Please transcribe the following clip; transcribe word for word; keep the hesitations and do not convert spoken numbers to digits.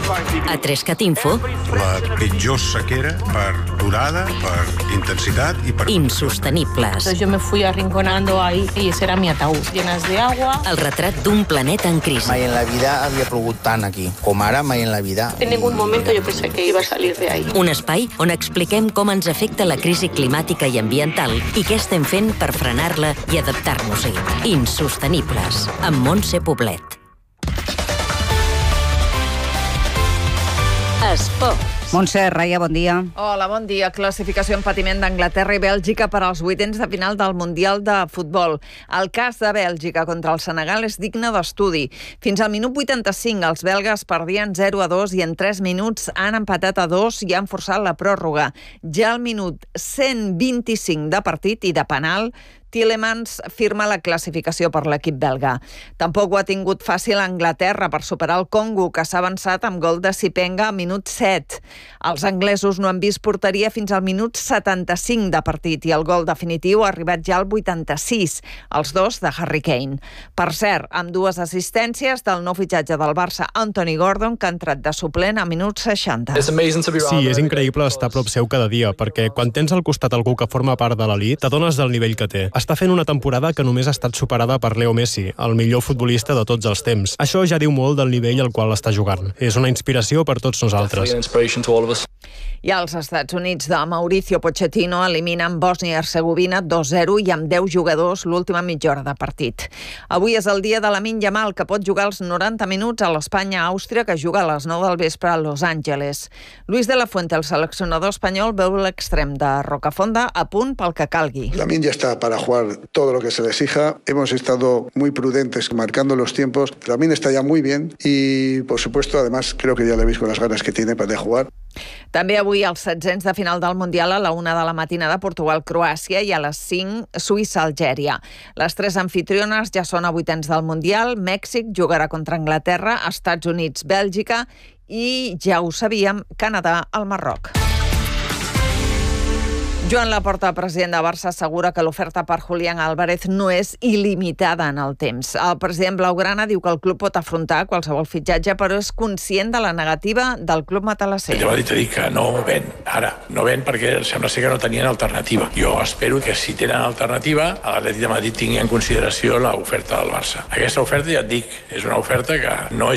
A Trescat Info... La pitjor sequera per durada, per intensitat i per... Insostenibles. Yo me fui arrinconando ahí y ese era mi ataúd. Llenas de agua. El retrat d'un planeta en crisi. Mai en la vida havia plogut tant aquí, com ara mai en la vida. En ningún momento yo pensé que iba a salir de ahí. Un espai on expliquem com ens afecta la crisi climàtica i ambiental i què estem fent per frenar-la i adaptar-nos-hi. Insostenibles, amb Montse Poblet. Esport. Montse, Raia, bon dia. Hola, bon dia. Classificació en patiment d'Anglaterra i Bèlgica per als vuitens de final del Mundial de Futbol. El cas de Bèlgica contra el Senegal és digne d'estudi. Fins al minut vuitanta-cinc, els belgues perdien zero a dos i en tres minuts han empatat a dos i han forçat la pròrroga. Ja al minut cent vint-i-cinc de partit i de penal, Tielemans firma la classificació per l'equip belga. Tampoc ho ha tingut fàcil Anglaterra per superar el Congo, que s'ha avançat amb gol de Sipenga a minut set. Els anglesos no han vist porteria fins al minut setanta-cinc de partit i el gol definitiu ha arribat ja al vuitanta-sis, els dos de Harry Kane. Per cert, amb dues assistències del nou fitxatge del Barça, Anthony Gordon, que ha entrat de suplent a minut seixanta. Sí, és increïble estar a prop seu cada dia, perquè quan tens al costat algú que forma part de l'elit, t'adones del nivell que té. Està fent una temporada que només ha estat superada per Leo Messi, el millor futbolista de tots els temps. Això ja diu molt del nivell al qual està jugant. És una inspiració per tots nosaltres. I als Estats Units de Mauricio Pochettino eliminen Bòsnia i Hercegovina dos zero i amb deu jugadors l'última mitja hora de partit. Avui és el dia de Lamine Yamal, que pot jugar els noranta minuts a l'Espanya-Àustria, que juga a les nou del vespre a Los Angeles. Luis de la Fuente, el seleccionador espanyol, veu l'extrem de Rocafonda a punt pel que calgui. Lamine ya está para jugar todo lo que se le exija. Hemos estado muy prudentes marcando los tiempos. Lamine está ya muy bien y, por supuesto, además, creo que ya le veis con las ganas que tiene para jugar. També avui els setzents de final del Mundial a la una de la matinada Portugal-Croàcia i a les cinc Suïssa-Algèria. Les tres anfitriones ja són a vuitens del Mundial. Mèxic jugarà contra Anglaterra, Estats Units-Bèlgica i, ja ho sabíem, Canadà al Marroc. Joan Laporta, president de Barça, assegura que l'oferta per Julián Álvarez no és il·limitada en el temps. El president blaugrana diu que el club pot afrontar qualsevol fitxatge, però és conscient de la negativa del club matalasser. Ell va dir, dir que no ven, ara, no ven perquè sembla ser que no tenien alternativa. Jo espero que si tenen alternativa, l'Atlètic de Madrid tingui en consideració l'oferta del Barça. Aquesta oferta, ja et dic, és una oferta que no és